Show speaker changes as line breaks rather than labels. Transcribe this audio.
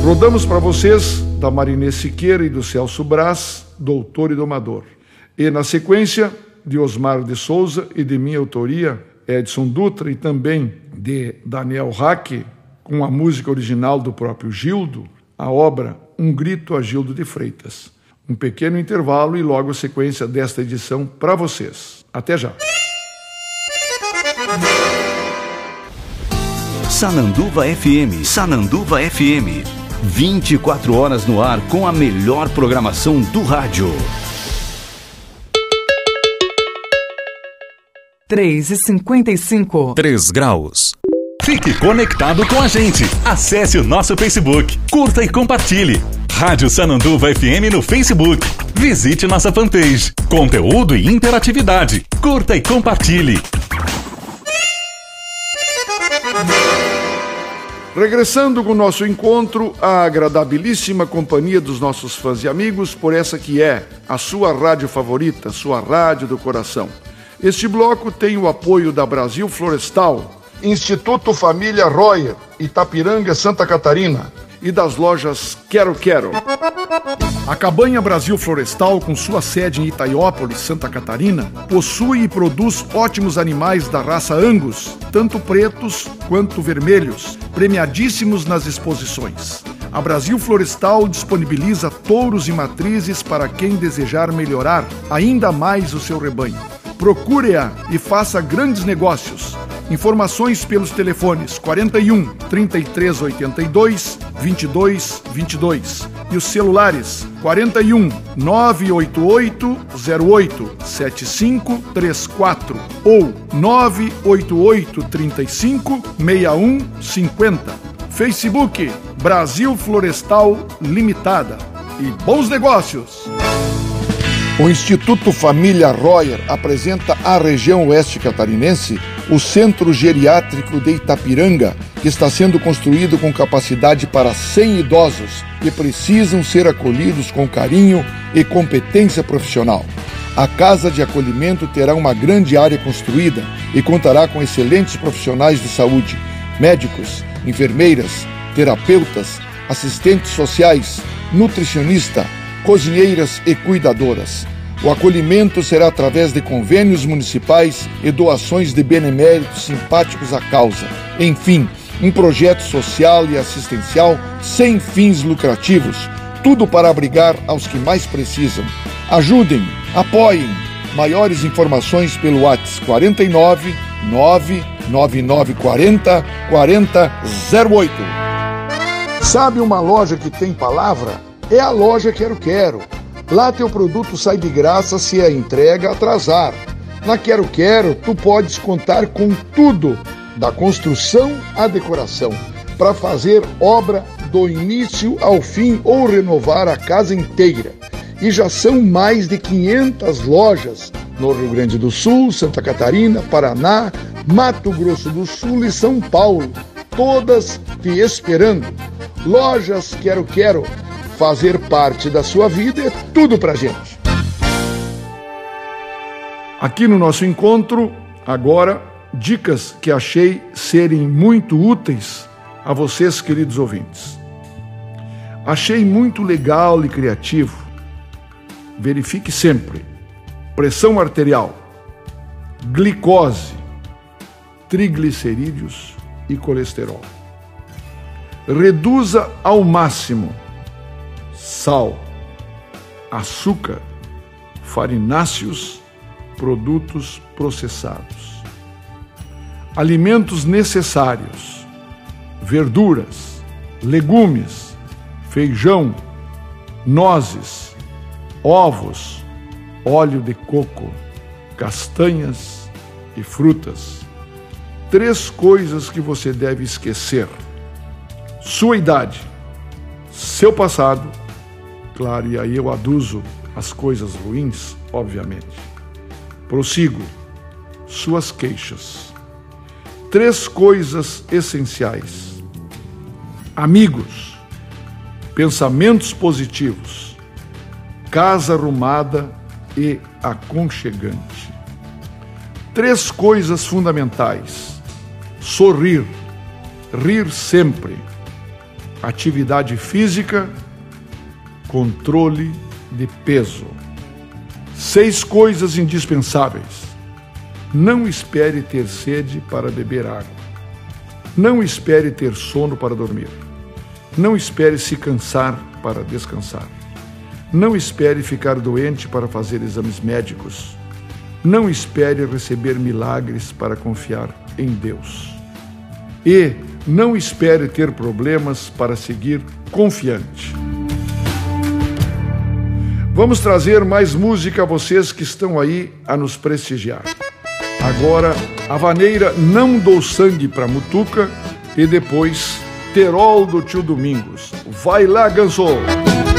Rodamos para vocês, da Marinê Siqueira e do Celso Brás, Doutor e Domador. E na sequência, de Osmar de Souza e de minha autoria, Edson Dutra, e também de Daniel Hack, com a música original do próprio Gildo, a obra Um Grito a Gildo de Freitas. Um pequeno intervalo e logo a sequência desta edição para vocês. Até já!
Sananduva FM, Sananduva FM. 24 horas no ar com a melhor programação do rádio.
3h55.
3 graus. Fique conectado com a gente. Acesse o nosso Facebook. Curta e compartilhe. Rádio Sananduva FM no Facebook. Visite nossa fanpage. Conteúdo e interatividade. Curta e compartilhe.
Regressando com o nosso encontro, a agradabilíssima companhia dos nossos fãs e amigos por essa que é a sua rádio favorita, sua rádio do coração. Este bloco tem o apoio da Brasil Florestal, Instituto Família Royer, Itapiranga, Santa Catarina, e das lojas Quero Quero. A Cabanha Brasil Florestal, com sua sede em Itaiópolis, Santa Catarina, possui e produz ótimos animais da raça Angus, tanto pretos quanto vermelhos, premiadíssimos nas exposições. A Brasil Florestal disponibiliza touros e matrizes para quem desejar melhorar ainda mais o seu rebanho. Procure-a e faça grandes negócios. Informações pelos telefones 41 3382 2222 e os celulares 41 988 08 7534 ou 988 35 6150. Facebook Brasil Florestal Limitada. E bons negócios! O Instituto Família Royer apresenta à região oeste catarinense o Centro Geriátrico de Itapiranga, que está sendo construído com capacidade para 100 idosos que precisam ser acolhidos com carinho e competência profissional. A Casa de Acolhimento terá uma grande área construída e contará com excelentes profissionais de saúde, médicos, enfermeiras, terapeutas, assistentes sociais, nutricionista, cozinheiras e cuidadoras. O acolhimento será através de convênios municipais e doações de beneméritos simpáticos à causa. Enfim, um projeto social e assistencial sem fins lucrativos, tudo para abrigar aos que mais precisam. Ajudem, apoiem. Maiores informações pelo WhatsApp 49 99940 4008. Sabe uma loja que tem palavra? É a loja Quero Quero. Lá teu produto sai de graça se a entrega atrasar. Na Quero Quero, tu podes contar com tudo, da construção à decoração, para fazer obra do início ao fim ou renovar a casa inteira. E já são mais de 500 lojas no Rio Grande do Sul, Santa Catarina, Paraná, Mato Grosso do Sul e São Paulo, todas te esperando. Lojas Quero Quero. Fazer parte da sua vida é tudo pra gente. Aqui no nosso encontro, agora, dicas que achei serem muito úteis a vocês, queridos ouvintes. Achei muito legal e criativo. Verifique sempre: pressão arterial, glicose, triglicerídeos e colesterol. Reduza ao máximo sal, açúcar, farináceos, produtos processados. Alimentos necessários: verduras, legumes, feijão, nozes, ovos, óleo de coco, castanhas e frutas. 3 coisas que você deve esquecer: sua idade, seu passado, claro, e aí eu aduzo as coisas ruins, obviamente. Prossigo: suas queixas. 3 coisas essenciais: amigos, pensamentos positivos, casa arrumada e aconchegante. 3 coisas fundamentais: sorrir, rir sempre, atividade física, controle de peso. 6 coisas indispensáveis. Não espere ter sede para beber água. Não espere ter sono para dormir. Não espere se cansar para descansar. Não espere ficar doente para fazer exames médicos. Não espere receber milagres para confiar em Deus. E não espere ter problemas para seguir confiante. Vamos trazer mais música a vocês que estão aí a nos prestigiar. Agora, a vaneira Não Dou Sangue pra Mutuca e depois Terol do Tio Domingos. Vai lá, Ganso!